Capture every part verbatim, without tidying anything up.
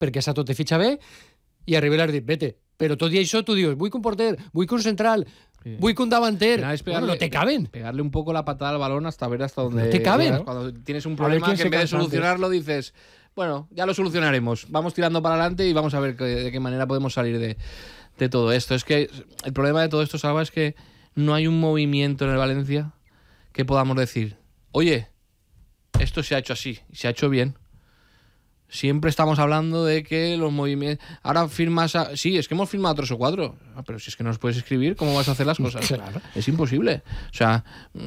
perquè Sato te fitxa bé, i a Ribera has dit, vete. Però tot i això tu dius, vull que un porter, vull que un central, sí. vull que un davanter. Es pegarle, bueno, no te caben. Pegarle un poco la patada al balón hasta ver hasta dónde... No te caben. Llegas. Cuando tienes un problema que en vez de solucionarlo antes. Dices, bueno, ya lo solucionaremos. Vamos tirando para adelante y vamos a ver que, de qué manera podemos salir de, de todo esto. Es que el problema de todo esto, Salva, es que no hay un movimiento en el Valencia que podamos decir, oye, esto se ha hecho así, y se ha hecho bien. Siempre estamos hablando de que los movimientos... Ahora firmas... A... Sí, es que hemos firmado tres o cuatro. Ah, pero si es que no nos puedes escribir, ¿cómo vas a hacer las cosas? Claro. Es imposible. O sea,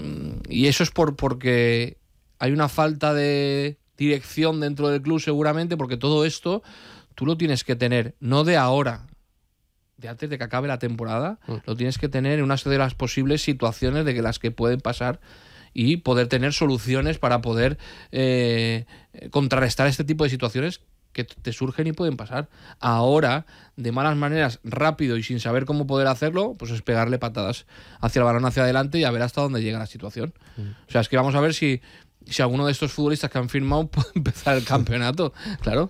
y eso es por porque hay una falta de dirección dentro del club seguramente, porque todo esto tú lo tienes que tener, no de ahora, de antes de que acabe la temporada, mm. lo tienes que tener en una de las posibles situaciones de que las que pueden pasar y poder tener soluciones para poder eh, contrarrestar este tipo de situaciones que te surgen y pueden pasar. Ahora, de malas maneras, rápido y sin saber cómo poder hacerlo, pues es pegarle patadas hacia el balón, hacia adelante y a ver hasta dónde llega la situación. Mm. O sea, es que vamos a ver si, si alguno de estos futbolistas que han firmado puede empezar el campeonato, claro.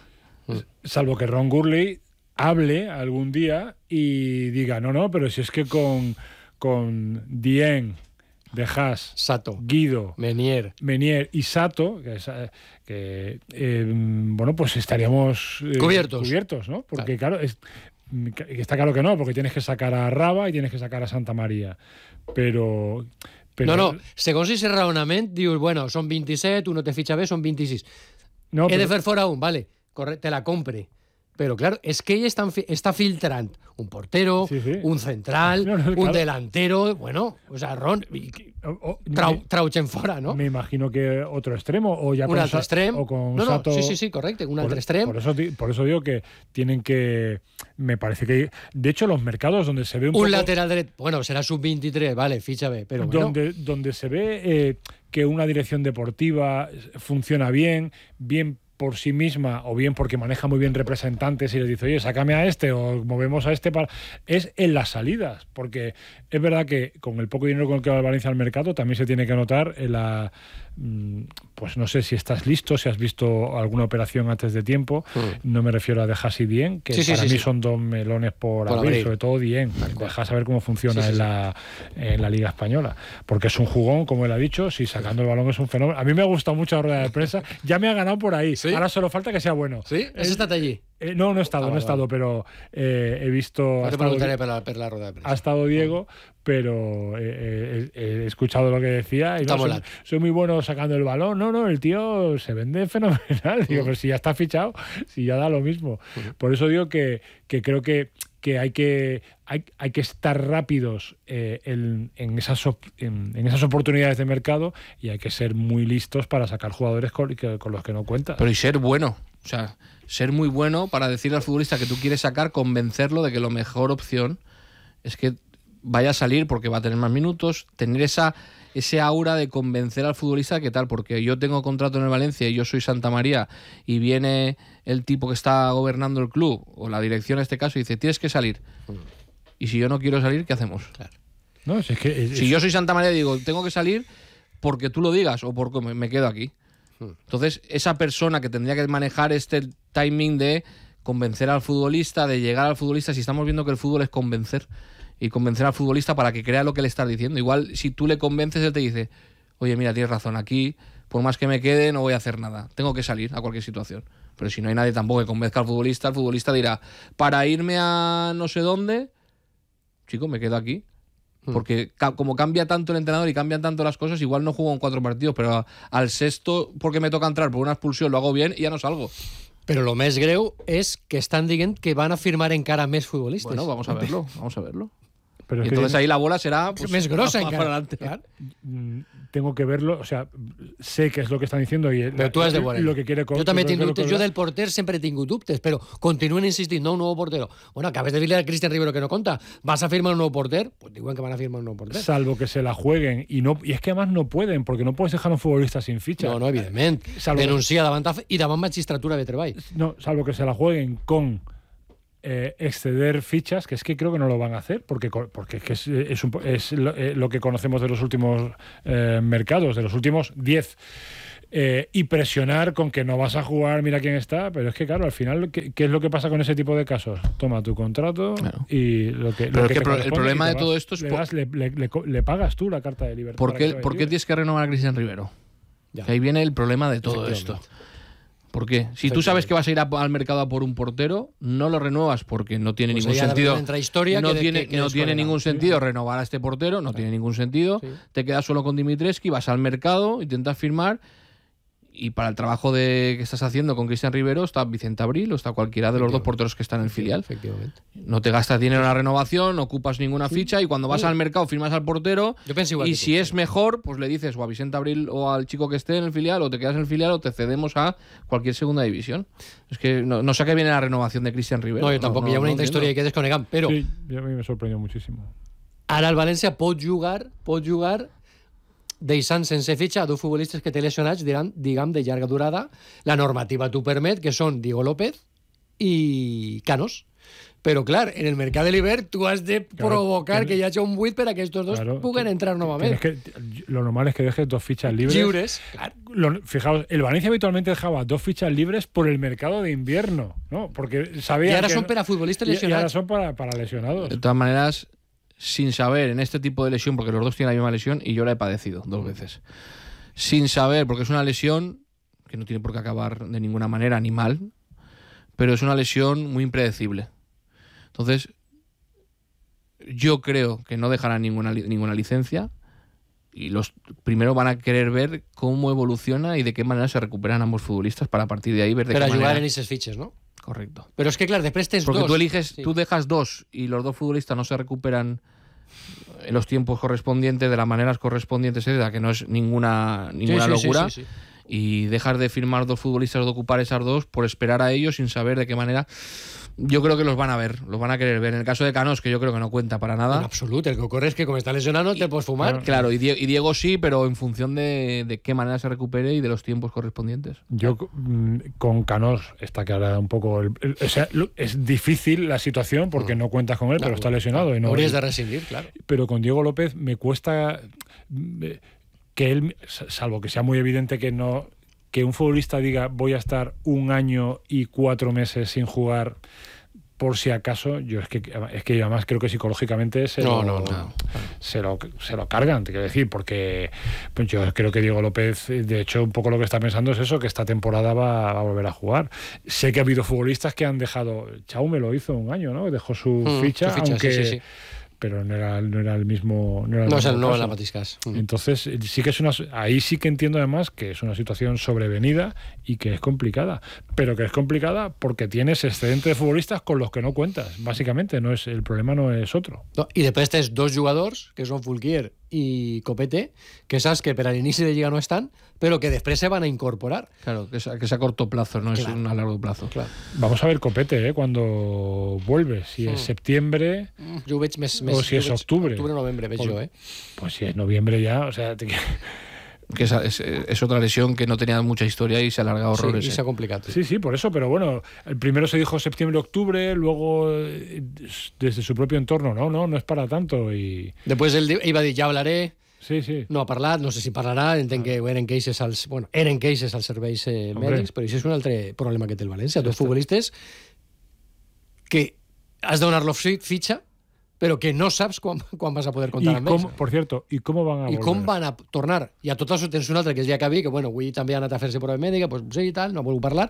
Salvo que Ron Gurley hable algún día y diga, no, no, pero si es que con, con Dieng, De Haas, Sato, Guido, Menier, Menier y Sato, que, es, que eh, bueno, pues estaríamos eh, cubiertos. cubiertos, ¿no? Porque claro, claro es, está claro que no, porque tienes que sacar a Raba y tienes que sacar a Santa María, però... però... No, no, segons aquest raonament, dius, bueno, són vint-i-set, uno te fitxa bé, són vint-i-sis. No, He però... de fer fora un, vale, corre, te la compre. Però, claro, és que ell està, està filtrant un portero, sí, sí. un central, no, no, un claro. delantero, bueno, o sea, Ron, trau, trauchen fora, ¿no? Me imagino que otro extremo, o ya un con altre extrem. O con no, no, Sato... sí, sí, sí, correcte, un por, altre extrem. Por eso, por eso digo que tienen que, me parece que, de hecho, los mercados donde se ve un, un poco... lateral derecho, bueno, será sub veintitrés, vale, ficha B, pero bueno. Donde, donde se ve eh, que una dirección deportiva funciona bien, bien por sí misma, o bien porque maneja muy bien representantes y les dice, oye, sácame a este o movemos a este, para... es en las salidas, porque es verdad que con el poco dinero con el que va el Valencia al mercado también se tiene que notar en la... pues no sé si estás listo, si has visto alguna operación antes de tiempo, mm. no me refiero a De Haas y Dieng, que sí, sí, para sí, mí sí. son dos melones por, por abrir, abrir, sobre todo Dieng, deja saber cómo funciona sí, sí, en, la, sí. en la Liga Española, porque es un jugón, como él ha dicho, si sacando el balón es un fenómeno. A mí me ha gustado mucho la rueda de prensa, ya me ha ganado por ahí, ¿sí? Ahora solo falta que sea bueno. ¿Sí? ¿Has estado allí? Eh, no, no he estado, ah, no he estado, vale. pero eh, he visto... No te preguntaré per la, per la rueda de prensa. Ha estado Diego, pero eh, eh, he escuchado lo que decía y no, soy, soy muy bueno sacando el balón. No, no, el tío se vende fenomenal. Digo, uh-huh. pero si ya está fichado, si ya da lo mismo. Uh-huh. Por eso digo que, que creo que, que hay que hay, hay que estar rápidos eh, en, en, esas op, en, en esas oportunidades de mercado y hay que ser muy listos para sacar jugadores con, que, con los que no cuentas. Pero y ser bueno, o sea, ser muy bueno para decirle al futbolista que tú quieres sacar, convencerlo de que la mejor opción es que vaya a salir porque va a tener más minutos, tener esa ese aura de convencer al futbolista que tal, porque yo tengo contrato en el Valencia y yo soy Santa María y viene el tipo que está gobernando el club o la dirección en este caso y dice, tienes que salir. Y si yo no quiero salir, ¿qué hacemos? Claro. No, es que, es, si yo soy Santa María y digo, tengo que salir porque tú lo digas o porque me quedo aquí. Entonces, esa persona que tendría que manejar este timing de convencer al futbolista, de llegar al futbolista, si estamos viendo que el fútbol es convencer y convencer al futbolista para que crea lo que le estás diciendo. Igual, si tú le convences, él te dice, oye, mira, tienes razón, aquí, por más que me quede, no voy a hacer nada. Tengo que salir a cualquier situación. Pero si no hay nadie tampoco que convenzca al futbolista, el futbolista dirá, para irme a no sé dónde, chico, me quedo aquí. Porque ca- como cambia tanto el entrenador y cambian tanto las cosas, igual no juego en cuatro partidos, pero al sexto, porque me toca entrar por una expulsión, lo hago bien y ya no salgo. Però el més greu és que estan dient que van a firmar encara més futbolistes. Bueno, vamos a verlo, vamos a verlo. Pero y entonces que ahí la bola será pues, más grosa en para claro. Tengo que verlo, o sea, sé qué es lo que están diciendo y pero tú has de bueno. lo que quiere yo también tengo dubtes, yo del porter siempre tengo dubtes, pero continúen insistiendo, no un nuevo portero. Bueno, acabas de decirle a Cristian Rivero que no conta, ¿vas a firmar un nuevo porter? Pues digo que van a firmar un nuevo porter. Salvo que se la jueguen y no y es que además no pueden, porque no puedes dejar a un futbolista sin ficha. No, no, evidentment. Salvo denuncia davant i davant magistratura de treball. No, salvo que se la jueguen con Eh, exceder fichas, que es que creo que no lo van a hacer, porque, porque es, que es, es, un, es lo, eh, lo que conocemos de los últimos eh, mercados, de los últimos diez. eh, y presionar con que no vas a jugar, mira quién está, pero es que claro, al final, ¿qué, qué es lo que pasa con ese tipo de casos? Toma tu contrato claro. y lo que, pero lo que, que te el problema de vas, todo esto es... Le, por... das, le, le, le, le pagas tú la carta de libertad. ¿Por qué, ¿por qué tienes que renovar a Cristian Rivero? Que ahí viene el problema de todo esto. ¿Por qué? Si tú sabes que vas a ir a, al mercado a por un portero, no lo renuevas porque no tiene pues ningún sentido. No que tiene, de, que, que no tiene ningún sentido sí. renovar a este portero, no claro. tiene ningún sentido. Sí. Te quedas solo con Dimitrescu, vas al mercado, intentas firmar. Y para el trabajo de que estás haciendo con Cristian Rivero está Vicente Abril o está cualquiera de los dos porteros que están en el filial. Efectivamente. No te gastas dinero en la renovación, no ocupas ninguna sí. ficha y cuando vas sí. al mercado firmas al portero. Yo pienso igual y que si tú, es sí. mejor, pues le dices o a Vicente Abril o al chico que esté en el filial o te quedas en el filial o te cedemos a cualquier segunda división. Es que no, no sé a qué viene la renovación de Cristian Rivero. No, yo tampoco. No, no, hi ha una no, historia no. que quedes con Egan, pero... Sí, a mí me sorprendió muchísimo. Ara el València pot jugar, pot jugar... deixant sense fitxa a dos futbolistes que té lesionats, diguem, diguem, de llarga durada. La normativa t'ho permet, que són Diego López i Canos. Però, clar, en el mercat de l'hivern tu has de claro, provocar que hi hagi un buit per a que estos dos claro, puguen entrar novament. Que, lo normal es que dejes dos fichas libres. Lliures, claro. Lo, fijaos, el Valencia habitualmente dejaba dos fichas libres por el mercado de invierno, ¿no? Porque sabía I ara que són per a futbolistes lesionats. Y ahora son para, para lesionados. De todas maneras... sin saber en este tipo de lesión, porque los dos tienen la misma lesión y yo la he padecido dos veces, sin saber, porque es una lesión que no tiene por qué acabar de ninguna manera ni mal, pero es una lesión muy impredecible. Entonces, yo creo que no dejarán ninguna, ninguna licencia y los primero van a querer ver cómo evoluciona y de qué manera se recuperan ambos futbolistas para a partir de ahí ver de pero qué manera... Para ayudar en esos fiches, ¿no? Correcto. Pero es que, claro, después tienes Porque dos. tú eliges, sí. tú dejas dos y los dos futbolistas no se recuperan en los tiempos correspondientes, de las maneras correspondientes, etcétera, que no es ninguna, ninguna sí, sí, locura. Sí, sí, sí. Y dejar de firmar dos futbolistas o de ocupar esas dos por esperar a ellos sin saber de qué manera. Yo creo que los van a ver, los van a querer ver. En el caso de Canos, que yo creo que no cuenta para nada. En absoluto, el que ocurre es que como está lesionado no te puedes fumar. Claro, y Diego, y Diego sí, pero en función de, de qué manera se recupere y de los tiempos correspondientes. Yo con Canos está que ahora un poco... El, el, o sea, es difícil la situación porque no cuentas con él, claro, pero está lesionado. Claro, y no habrías de rescindir, claro. Pero con Diego López me cuesta que él, salvo que sea muy evidente que no... que un futbolista diga voy a estar un año y cuatro meses sin jugar por si acaso, yo es que es que además creo que psicológicamente se, no, lo, no, no. se, lo, se lo cargan, te quiero decir, porque pues yo creo que Diego López, de hecho, un poco lo que está pensando es eso, que esta temporada va, va a volver a jugar. Sé que ha habido futbolistas que han dejado, Chaume lo hizo un año, ¿no? Dejó su mm, ficha, su ficha, aunque... sí, sí, sí. pero no era, no era el mismo no era el no, mismo o sea, no caso. en la Matiscas. Entonces sí que es una, ahí sí que entiendo además que es una situación sobrevenida y que es complicada, pero que es complicada porque tienes excedente de futbolistas con los que no cuentas, básicamente, no es el problema no es otro. No, i després tens dos jugadors que són Fulquier i Copete, que saps que per a l'inici de Lliga no estan, però que després se van a incorporar. Claro, que es, que es a corto plazo, no claro. es un a largo plazo. Claro. Vamos a ver Copete, ¿eh? Cuando vuelve, si es mm. septiembre mm. jo veig més, més, o si es veig, octubre. Octubre, novembre, veig Por, jo, eh? Pues si es noviembre ya, o sea... Te... que es, es, es otra lesión que no tenía mucha historia y se ha alargado horrores. Sí, y se ha complicado. Sí, sí, por eso, pero bueno, el primero se dijo septiembre-octubre, luego desde su propio entorno, no, no, no es para tanto. Y... Después él iba a dir, ja hablaré, sí, sí. no ha parlat, no sé si parlarà, entenc que eren cases als, bueno, eren cases als serveis eh, mèdics, però això és un altre problema que té el València. Dos futbolistes que has de donar-los fitxa, però que no saps quan, quan vas a poder comptar amb ells. Por cierto, ¿y cómo van a I volver? com van a tornar? I a tot això tens un altre que és Diacabí, que bueno, avui també ha anat a fer-se prova mèdica, pues sí i tal, no ha volgut parlar.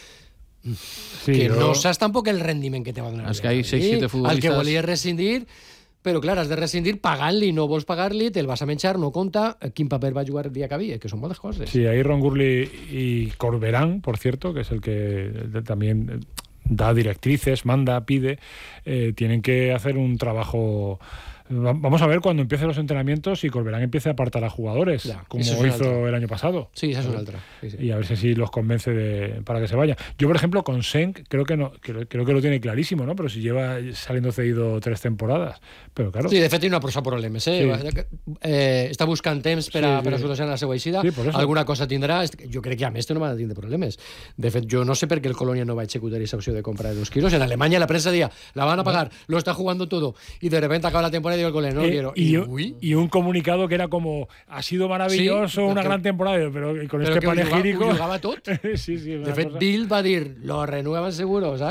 Sí, que jo... no saps tampoc el rendiment que te va donar. És que hi ha seis siete futbolistes... El que volia rescindir, però clar, has de rescindir pagant-li, no vols pagar-li, te'l vas a menjar, no compta, quin paper va jugar Diacabí, que són moltes coses. Sí, ahí Ron Gurley y Corberán, por cierto, que es el que también... da directrices, manda, pide, eh, tienen que hacer un trabajo. Vamos a ver cuando empiecen los entrenamientos y Corberán empiece a apartar a jugadores, ya, como hizo altra. el año pasado. Sí, esa es una otra. Sí, sí. Y a ver si así los convence de, para que se vayan. Yo, por ejemplo, con Senk creo que no, creo, creo que lo tiene clarísimo, ¿no? Pero si lleva saliendo cedido tres temporades. Pero claro. Sí, de fet, tiene una prosa problemes, eh? Sí. eh està buscant temps per a, sí, per a solucionar la seva eixida. Sí, alguna cosa tindrà. Jo crec que a més no van a tindre problemes. De fet, jo no sé per què el Colònia no va executar esa opció de compra de dos quilos. En Alemanya la prensa dia, la van a pagar, no. lo está jugando todo, y de repente acaba la temporada dio el gol, no eh, quiero. Y, y, y un comunicado que era como, ha sido maravilloso, sí, una que, gran temporada, pero con pero este panegírico... Ho jugava tot. sí, sí, de fet, cosa... Bill va dir, lo renuevan seguro, ¿sabes?